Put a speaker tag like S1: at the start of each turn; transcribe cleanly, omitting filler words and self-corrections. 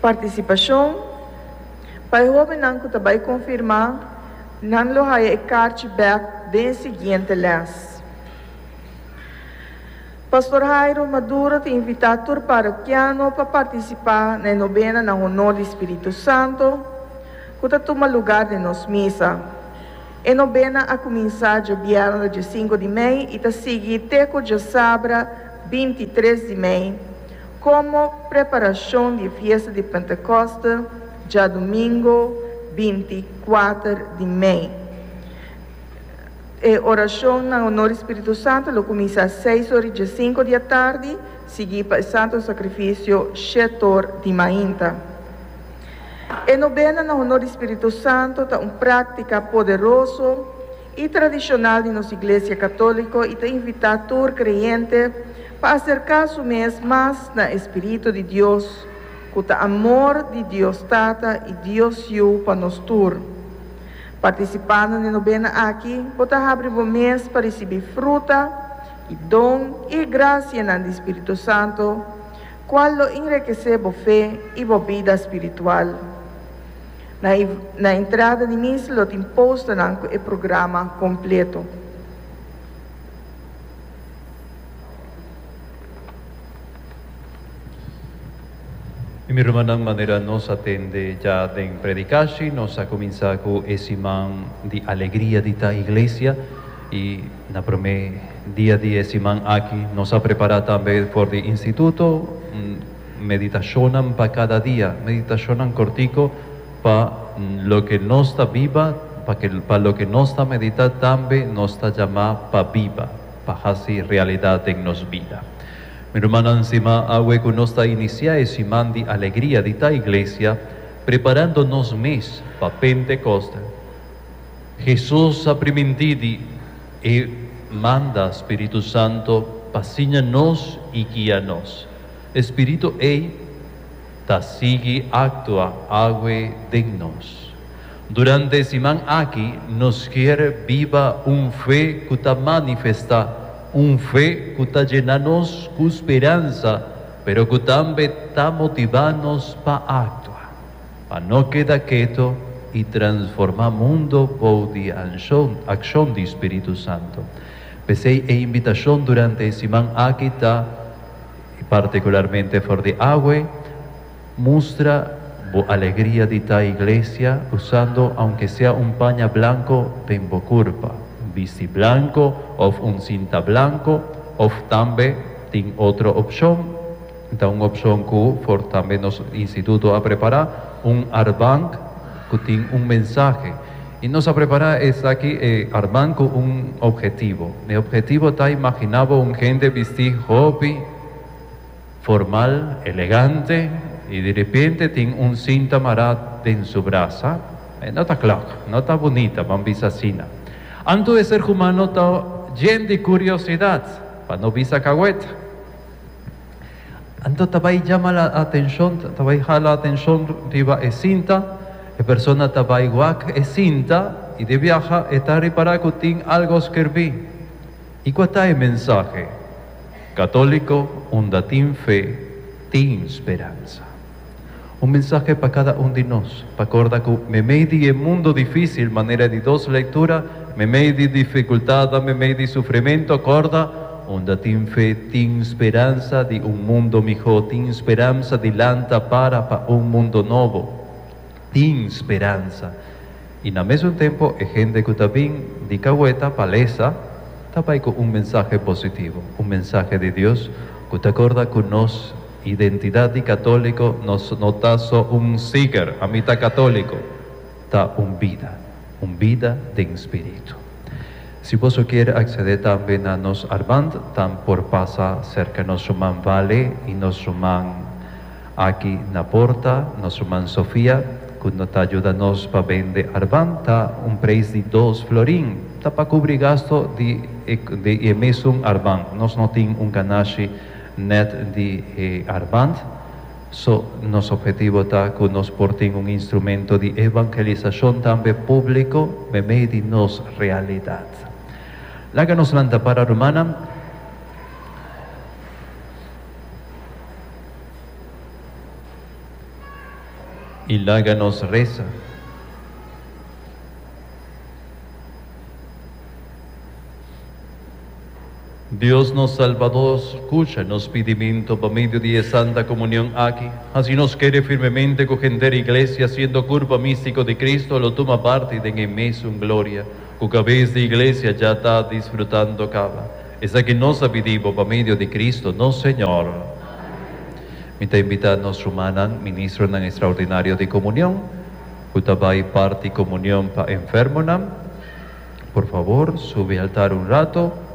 S1: Participação. Para o jovem não também confirmar, não lo há carte back den seguinte les. Pastor Jairo Maduro te invitado para o piano para participar na novena na honor do Espírito Santo, que toma lugar de nos missa. A novena a começar de viernes de 5 de maio e a seguir teco de sábado 23 de maio, como preparação de festa de Pentecostes, já domingo 24 de maio. A oração na honor do Espírito Santo começa às 6 horas de 5 da tarde, seguir para o Santo Sacrifício 7 horas de manhã. A novena na honor do Espírito Santo é uma prática poderosa e tradicional de nossa Igreja Católica e te invita todo creyente para acercar-se mais no Espírito de Deus, com o amor de Deus Tata e Deus Yu para nós todos. Participando na novena aqui, você abre o mês para receber fruta e dom e graça no Espírito Santo, qual enriquece a fé e a vida espiritual. Na entrada de missa, lo imposto no programa completo.
S2: E minha irmã, de maneira nos atende já de predicação, nós a começar com esse man de alegria de da igreja e na primeiro dia de esse man aqui, nós a preparar também por o instituto, meditação para cada dia, meditação cortico para lo que nós está viva, para lo que nós está meditando também, nós está chamado para viva, para fazer realidade em nossa vida. Mi hermana encima, agua que nos está iniciando ese man de alegría de esta iglesia, preparándonos mes para Pentecostes. Jesús ha prometido y manda Espíritu Santo para enseñarnos y guiarnos. Espíritu ta sigue actúa agua de nos. Durante ese man aquí nos quiere viva un fe que ta manifesta. Fe que está llenando con esperanza, pero que también está motivándonos para actuar, para no quedar quieto y transformar el mundo por la acción del Espíritu Santo. Pensé en invitación durante ese man aquí está, particularmente por de agua, muestra la alegría de esta iglesia usando, aunque sea un paño blanco, en curva. Vesti blanco o un cinta blanco o también tiene otra opción, una opción que for también nos instituto a preparar un arbank que tiene un mensaje y nos a preparar es aquí arbank con un objetivo. El objetivo está imaginado un gente vestir hobby, formal, elegante y de repente tiene un cinta marada en su brazo. No está claro, no está bonita, bambisacina. Antes de ser humano está lleno de curiosidad, para no visa cahueta. Antes también llama la atención, también jala la atención riba es cinta, la persona también guac es cinta y de viaje está reparada que tiene algo escribir. ¿Y cuál es el mensaje? Católico, donde tiene fe, tiene esperanza. Un mensaje para cada uno de nosotros, para acordar que me medio en mundo difícil, manera de dos lecturas, me medio de dificultad, me medio de sufrimiento, acorda, donde tiene fe, tiene esperanza de un mundo mejor, tiene esperanza de lanta para un mundo nuevo, tiene esperanza. Y al mismo tiempo, hay gente que también de cahueta, palesa, también con un mensaje positivo, un mensaje de Dios, que te acorda que nos identidad de católico nos notazo un siger, a mitad católico, está un vida de espíritu. Si vos quieres acceder también a nos Armand, tan por pasa cerca nos suman Vale y nos suman aquí en la porta, nos suman Sofía, que nos ayuda nos para vender Armand, está un precio de 2 florín, está para cubrir gasto de emisón Armand, nos no tiene un ganache net de Armand. Nuestro objetivo está que nos porten un instrumento de evangelización también público, me medio nos realidad. Láganos la para romana. Ilaga nos reza. Dios nos Salvador, escucha nos pedimento por medio de Santa Comunión aquí. Así nos quiere firmemente coger iglesia, siendo cuerpo místico de Cristo, lo toma parte de en meso en gloria. Cu cabeza de iglesia ya está disfrutando cava. Es que nos pedimos por medio de Cristo, no Señor. Me te invita nuestro manan, ministro en extraordinario de comunión. Cutabay parte comunión pa enfermo nam. Por favor, sube al altar un rato.